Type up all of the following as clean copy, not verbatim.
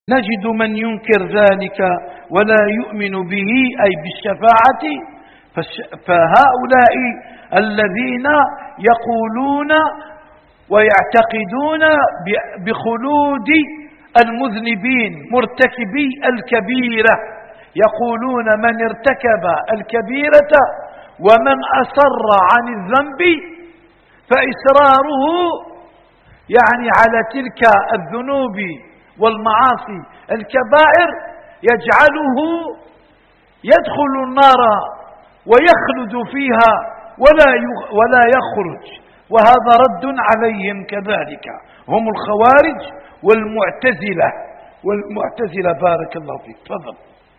نجد من ينكر ذلك ولا يؤمن به، أي بالشفاعة فهؤلاء الذين يقولون ويعتقدون بخلود المذنبين مرتكبي الكبيرة، يقولون من ارتكب الكبيرة ومن أصر عن الذنب فإصراره يعني على تلك الذنوب والمعاصي الكبائر يجعله يدخل النار ويخلد فيها ولا يخرج، وهذا رد عليهم كذلك. هم الخوارج والمعتزلة بارك الله فيك. تفضل.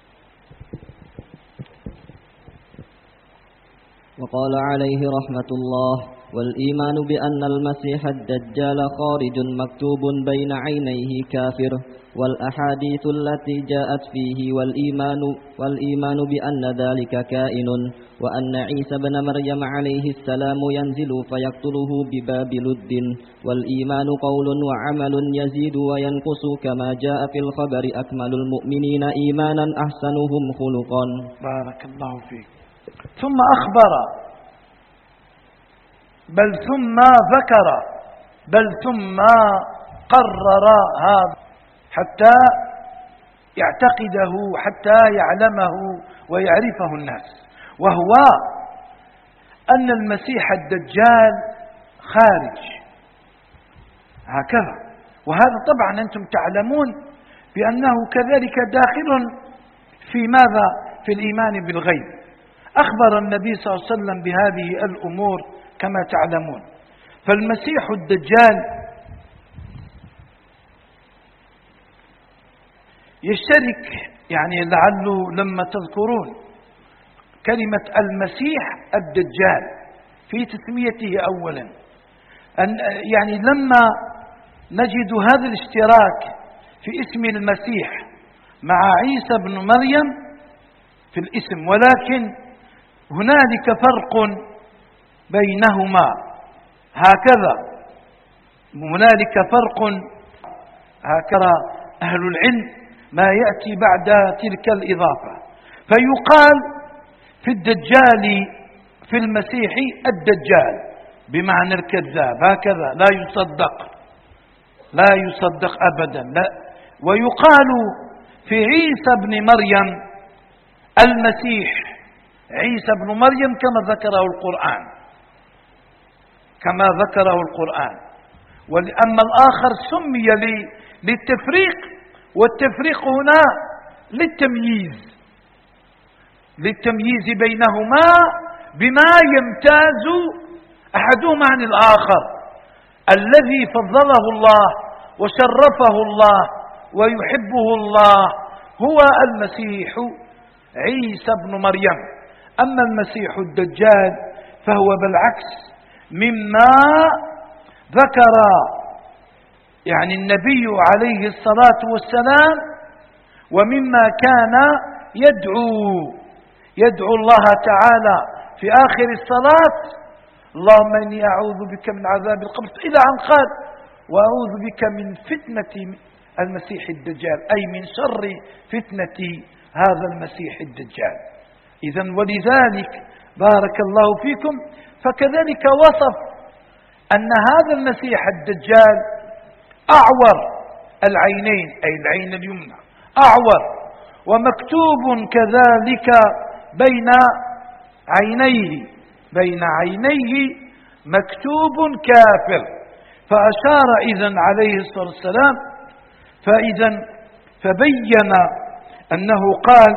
وقال عليه رحمة الله: والإيمان بأن المسيح الدجال خارج مكتوب بين عينيه كافر، والأحاديث التي جاءت فيه والإيمان بأن ذلك كائن، وأن عيسى بن مريم عليه السلام ينزل فيقتله بباب لد، والإيمان قول وعمل يزيد وينقص كما جاء في الخبر: أكمل المؤمنين إيمانا أحسنهم خلقا. بارك الله فيك. ثم أخبر ثم ذكر ثم قرر هذا حتى يعتقده، حتى يعلمه ويعرفه الناس، وهو أن المسيح الدجال خارج هكذا. وهذا طبعا أنتم تعلمون بأنه كذلك داخل في ماذا؟ في الإيمان بالغيب. أخبر النبي صلى الله عليه وسلم بهذه الأمور كما تعلمون. فالمسيح الدجال يشترك، يعني لعله لما تذكرون كلمة المسيح الدجال في تسميته أولا، يعني لما نجد هذا الاشتراك في اسم المسيح مع عيسى بن مريم في الاسم، ولكن هنالك فرق بينهما هكذا، هنالك فرق هكذا أهل العلم ما يأتي بعد تلك الإضافة. فيقال في الدجال في المسيح الدجال بمعنى الكذاب، هكذا لا يصدق أبدا. لا. ويقال في عيسى بن مريم المسيح عيسى بن مريم كما ذكره القرآن. وأما الآخر سمي للتفريق، والتفريق هنا للتمييز بينهما بما يمتاز أحدهما عن الآخر. الذي فضله الله وشرفه الله ويحبه الله هو المسيح عيسى بن مريم. أما المسيح الدجال فهو بالعكس مما ذكر يعني النبي عليه الصلاة والسلام، ومما كان يدعو الله تعالى في آخر الصلاة: اللهم إني أعوذ بك من عذاب القبر، إلى أن قال: وأعوذ بك من فتنة المسيح الدجال، أي من شر فتنة هذا المسيح الدجال. إذن ولذلك بارك الله فيكم، فكذلك وصف أن هذا المسيح الدجال أعور العينين، أي العين اليمنى أعور، ومكتوب كذلك بين عينيه مكتوب كافر. فأشار إذن عليه الصلاة والسلام، فبين أنه قال: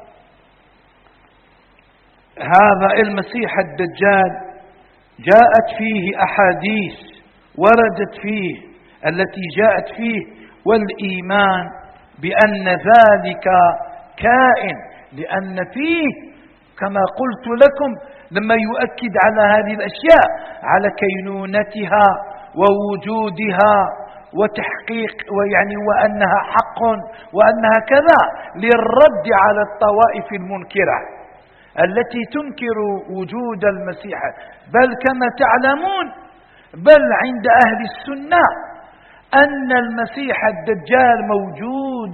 هذا المسيح الدجال جاءت فيه أحاديث وردت فيه التي جاءت فيه، والإيمان بأن ذلك كائن، لأن فيه كما قلت لكم لما يؤكد على هذه الأشياء على كينونتها ووجودها وتحقيق وأنها حق وأنها كذا، للرد على الطوائف المنكرة التي تنكر وجود المسيح. بل كما تعلمون عند أهل السنة أن المسيح الدجال موجود